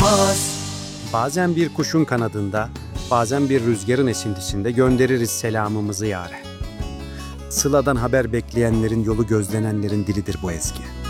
olmaz. Bazen bir kuşun kanadında, bazen bir rüzgarın esintisinde göndeririz selamımızı yâre. Sıla'dan haber bekleyenlerin, yolu gözlenenlerin dilidir bu ezgi.